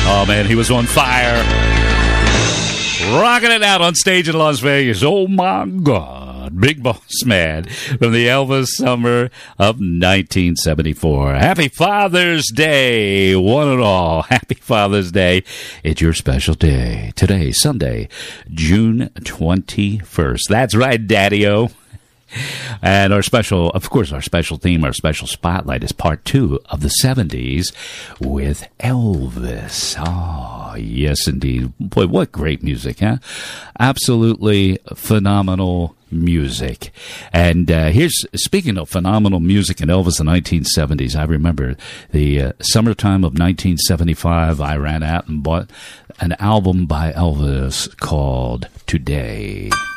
Oh, man, he was on fire. Rocking it out on stage in Las Vegas. Oh, my God. Big Boss Man from the Elvis summer of 1974. Happy Father's Day, one and all. Happy Father's Day. It's your special day. Today, Sunday, June 21st. That's right, Daddy-O. And our special, of course, our special theme, our special spotlight is part 2 of the 70s with Elvis. Oh, yes, indeed. Boy, what great music, huh? Absolutely phenomenal music. And here's, speaking of phenomenal music in Elvis in the 1970s, I remember the summertime of 1975, I ran out and bought an album by Elvis called Today.